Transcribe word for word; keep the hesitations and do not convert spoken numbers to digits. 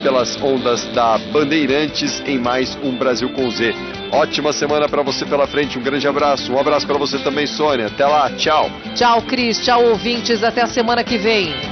pelas ondas da Bandeirantes em mais um Brasil com Z. Ótima semana para você pela frente, um grande abraço, um abraço para você também, Sônia. Até lá, tchau. Tchau, Cris, tchau, ouvintes, até a semana que vem.